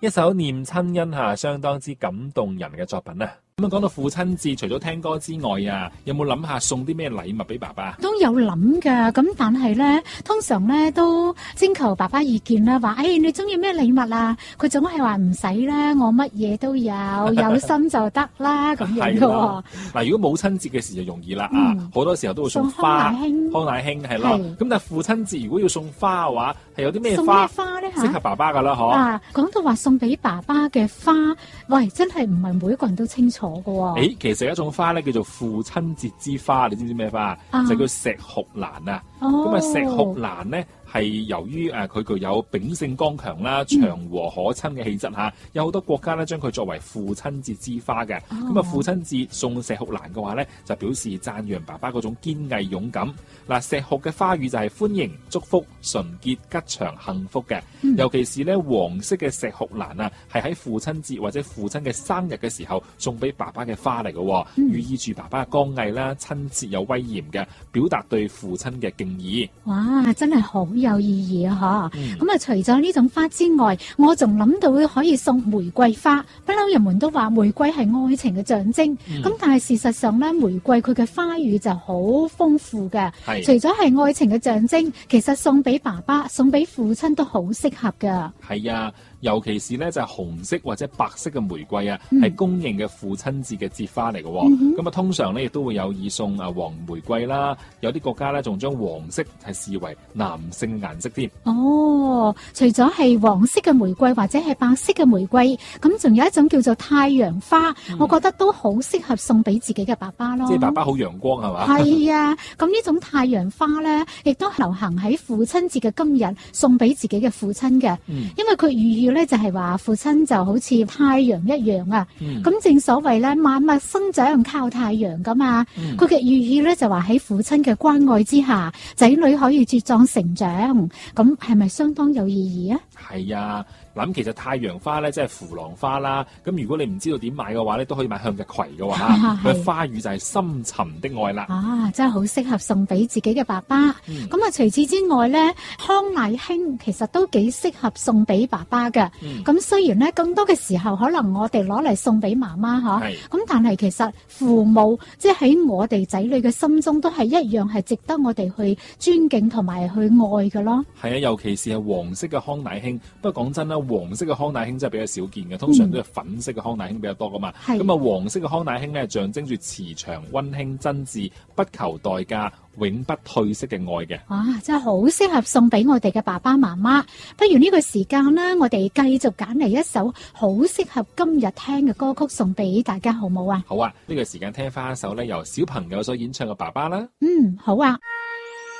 一首念親恩嚇，相當之感動人嘅作品啊！咁啊，講到父親節，除咗聽歌之外啊，有冇諗下送啲咩禮物俾爸爸？ 都有諗㗎，咁但係咧，通常咧都徵求爸爸意見啦，話你中意咩禮物啊？佢總係話唔使啦，我乜嘢都有，有心就得啦咁樣嘅喎。 嗱，如果母親節嘅時就容易啦啊，好多時候都會送花、康乃馨係咯。咁但係父親節如果要送花嘅話，係有啲咩花咧適合爸爸㗎啦？嗬。 啊，講到話送俾爸爸嘅花，喂，真係唔係每個人都清楚。 其實有一種花咧叫做父親節之花，你知唔知咩花？就叫石斛蘭啊。咁啊，石斛蘭咧係由於佢具有秉性剛強啦、祥和可親嘅氣質嚇，有好多國家咧將佢作為父親節之花嘅。咁啊，父親節送石斛蘭嘅話咧，就表示讚揚爸爸嗰種堅毅勇敢。嗱，石斛嘅花語就係歡迎、祝福、純潔、吉祥、幸福嘅。尤其是咧黃色嘅石斛蘭啊，係喺父親節或者父親嘅生日嘅時候送俾爸爸嘅花嚟嘅，寓意住爸爸嘅剛毅啦、親切有威嚴嘅，表達對父親嘅敬意。 哇，真係好有意義啊！咁啊，除咗呢種花之外，我仲諗到可以送玫瑰花。不嬲人們都話玫瑰係愛情嘅象徵，咁但係事實上咧，玫瑰佢嘅花語就好豐富嘅。除咗係愛情嘅象徵，其實送俾爸爸、送俾父親都好適合㗎。 係啊。尤其是咧就係紅色或者白色嘅玫瑰啊，係公認嘅父親節嘅節花嚟嘅。咁啊，通常咧亦都會有意送黃玫瑰啦。有啲國家咧仲將黃色係視為男性顏色添。 除咗係黃色嘅玫瑰或者係白色嘅玫瑰，咁仲有一種叫做太陽花，我覺得都好適合送俾自己嘅爸爸咯。 即係爸爸好陽光係嘛？ 係啊，咁呢種太陽花咧，亦都流行喺父親節嘅今日送俾自己嘅父親嘅。因為佢寓意咧就係話父親就好似太陽一樣啊，咁正所謂咧萬物生長靠太陽噶嘛，佢嘅寓意咧就話喺父親嘅關愛之下，仔女可以茁壯成長，咁係咪相當有意義啊？ 係啊。嗱，其實太陽花咧即係扶郎花啦，咁如果你唔知道點買嘅話咧，都可以買向日葵嘅話，佢花語就係深沉的愛啦。 真係好適合送俾自己嘅爸爸。咁除此之外咧，康乃馨其實都幾適合送俾爸爸嘅。咁雖然咧更多嘅時候可能我哋攞嚟送俾媽媽咁但係其實父母即係喺我哋仔女嘅心中都係一樣係值得我哋去尊敬同埋去愛嘅咯。 係啊，尤其是係黃色嘅康乃馨。不過講真啦，黃色嘅康乃馨真係比較少見嘅，通常都係粉色嘅康乃馨比較多噶嘛。咁黃色嘅康乃馨咧，象徵住慈祥、溫馨、真摯、不求代價、永不褪色嘅愛嘅。 真係好適合送俾我哋嘅爸爸媽媽。不如呢個時間啦，我哋繼續揀嚟一首好適合今日聽嘅歌曲送俾大家，好冇啊？ 好啊，呢個時間聽翻一首咧由小朋友所演唱嘅爸爸啦。 好啊。